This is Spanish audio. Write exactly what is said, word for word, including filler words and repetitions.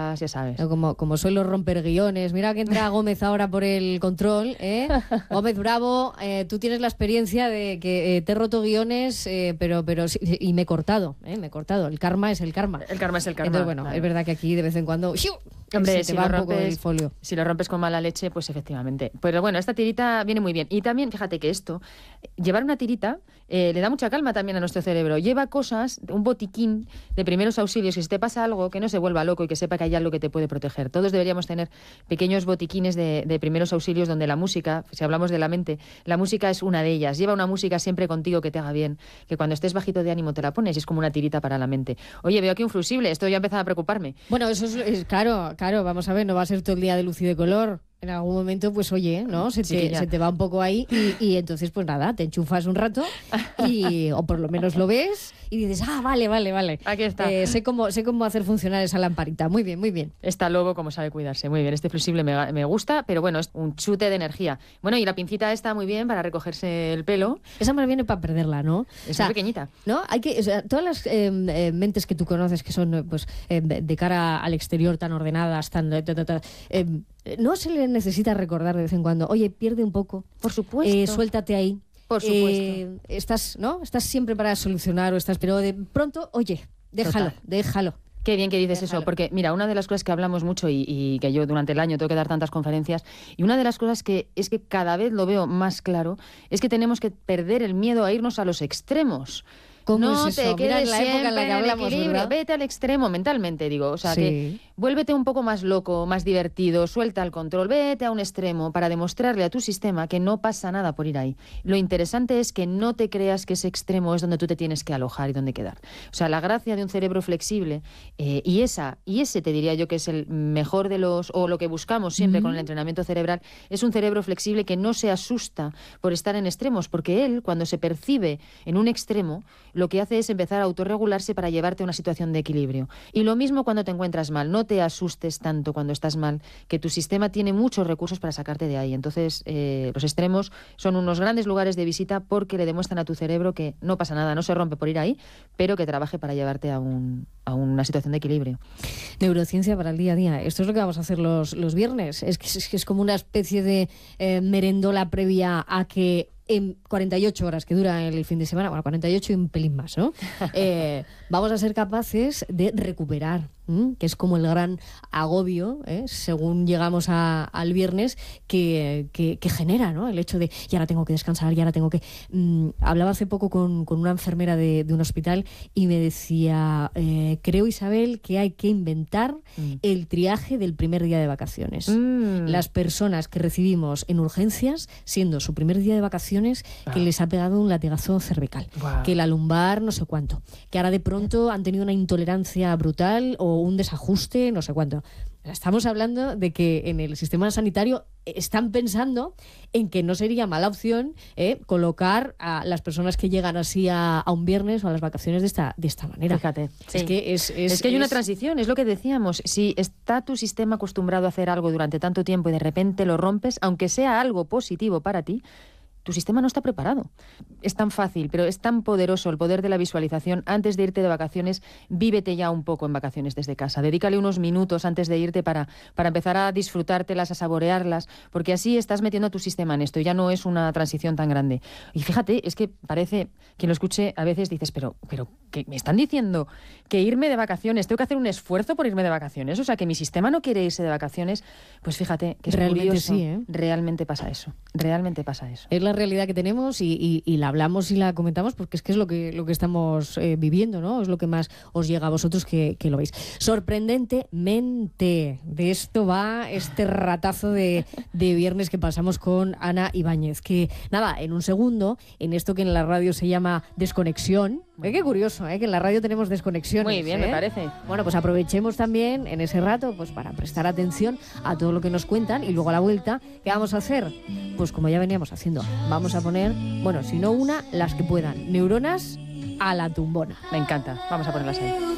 cosas, ya sabes. Como, como suelo romper guiones. Mira que entra Gómez ahora por el control, ¿eh? Gómez Bravo, eh, tú tienes la experiencia de que eh, te he roto guiones, eh, pero, pero sí, y me he cortado, ¿eh? Me he cortado. El karma es el karma. El karma es el karma. Entonces, bueno, claro. es verdad que aquí de vez en cuando... ¡shiu! Hombre, se si te va lo, un poco rompes, el folio. si lo rompes con mala leche, pues efectivamente. Pero bueno, esta tirita viene muy bien. Y también, fíjate que esto, llevar una tirita eh, le da mucha calma también a nuestro cerebro. Lleva cosas, un botiquín de primeros auxilios, que si te pasa algo, que no se vuelva loco y que sepa que hay algo que te puede proteger. Todos deberíamos tener pequeños botiquines de, de primeros auxilios donde la música, si hablamos de la mente, la música es una de ellas. Lleva una música siempre contigo que te haga bien, que cuando estés bajito de ánimo te la pones y es como una tirita para la mente. Oye, veo aquí un fusible, esto ya ha empezado a preocuparme. Bueno, eso es, es claro, claro, vamos a ver, no va a ser todo el día de luz y de color. En algún momento, pues oye, ¿no? Se, Sí, te, se te va un poco ahí y, y entonces, pues nada, te enchufas un rato y, o por lo menos lo ves y dices, ah, vale, vale, vale. Aquí está. Eh, sé cómo, sé cómo hacer funcionar esa lamparita. Muy bien, muy bien. Está Lobo como sabe cuidarse. Muy bien, este fusible me, me gusta, pero bueno, es un chute de energía. Bueno, y la pincita está muy bien para recogerse el pelo. Esa me viene para perderla, ¿no? Es o sea, muy pequeñita. ¿No? Hay que, o sea, todas las eh, eh, mentes que tú conoces que son pues eh, de cara al exterior tan ordenadas, tan... Ta, ta, ta, eh, no se le necesita recordar de vez en cuando, oye, pierde un poco. Por supuesto. Eh, suéltate ahí. Por supuesto. Eh, estás, ¿no? Estás siempre para solucionar o estás, pero de pronto, oye, déjalo, Total. déjalo. Qué bien que dices Déjalo. eso, porque mira, una de las cosas que hablamos mucho y, y que yo durante el año tengo que dar tantas conferencias, y una de las cosas que es que cada vez lo veo más claro, es que tenemos que perder el miedo a irnos a los extremos. ¿Cómo no es eso? te quedes Mira, en la época en la que siempre hablamos, equilibrio, ¿verdad? vete al extremo mentalmente, digo, o sea, Sí. que vuélvete un poco más loco, más divertido, suelta el control, vete a un extremo para demostrarle a tu sistema que no pasa nada por ir ahí. Lo interesante es que no te creas que ese extremo es donde tú te tienes que alojar y donde quedar. O sea, la gracia de un cerebro flexible, eh, y esa y ese te diría yo que es el mejor de los, o lo que buscamos siempre mm. con el entrenamiento cerebral, es un cerebro flexible que no se asusta por estar en extremos, porque él, cuando se percibe en un extremo, lo que hace es empezar a autorregularse para llevarte a una situación de equilibrio. Y lo mismo cuando te encuentras mal, no te asustes tanto cuando estás mal, que tu sistema tiene muchos recursos para sacarte de ahí. Entonces, eh, los extremos son unos grandes lugares de visita porque le demuestran a tu cerebro que no pasa nada, no se rompe por ir ahí, pero que trabaje para llevarte a, un, a una situación de equilibrio. Neurociencia para el día a día. Esto es lo que vamos a hacer los, los viernes. Es que es, que es como una especie de eh, merendola previa a que en cuarenta y ocho horas que dura el fin de semana, bueno, cuarenta y ocho y un pelín más, ¿no? Eh, vamos a ser capaces de recuperar, ¿m? Que es como el gran agobio, ¿eh? Según llegamos a, al viernes, que, que, que genera, ¿no? El hecho de, y ahora tengo que descansar, y ahora tengo que... Mm, hablaba hace poco con, con una enfermera de, de un hospital y me decía, eh, creo, Isabel, que hay que inventar mm. el triaje del primer día de vacaciones. Mm. Las personas que recibimos en urgencias, siendo su primer día de vacaciones, que ah. les ha pegado un latigazo cervical, wow. que la lumbar no sé cuánto, que ahora de pronto han tenido una intolerancia brutal o un desajuste no sé cuánto. Estamos hablando de que en el sistema sanitario están pensando en que no sería mala opción eh, colocar a las personas que llegan así a, a un viernes o a las vacaciones de esta, de esta manera. Fíjate. Es, sí. que, es, es, es que hay es... una transición, es lo que decíamos. Si está tu sistema acostumbrado a hacer algo durante tanto tiempo y de repente lo rompes, aunque sea algo positivo para ti, tu sistema no está preparado. Es tan fácil, pero es tan poderoso el poder de la visualización. Antes de irte de vacaciones, vívete ya un poco en vacaciones desde casa. Dedícale unos minutos antes de irte para, para empezar a disfrutártelas, a saborearlas, porque así estás metiendo a tu sistema en esto. Ya no es una transición tan grande. Y fíjate, es que parece, quien lo escuche, a veces dices, pero, pero ¿qué me están diciendo? Que irme de vacaciones, tengo que hacer un esfuerzo por irme de vacaciones. O sea, que mi sistema no quiere irse de vacaciones. Pues fíjate, que es realmente curioso. Sí, ¿eh? Realmente pasa eso. Realmente pasa eso. Es la realidad que tenemos y, y, y la hablamos y la comentamos porque es que es lo que, lo que estamos eh, viviendo, ¿no? Es lo que más os llega a vosotros que, que lo veis. Sorprendentemente, de esto va este ratazo de, de viernes que pasamos con Ana Ibáñez. Que nada, en un segundo, en esto que en la radio se llama desconexión. ¿Eh? Qué curioso, ¿eh? Que en la radio tenemos desconexiones. Muy bien, ¿eh? me parece. Bueno, pues aprovechemos también en ese rato pues para prestar atención a todo lo que nos cuentan y luego a la vuelta, ¿qué vamos a hacer? Pues como ya veníamos haciendo, vamos a poner, bueno, si no una, las que puedan, neuronas a la tumbona. Me encanta, vamos a ponerlas ahí.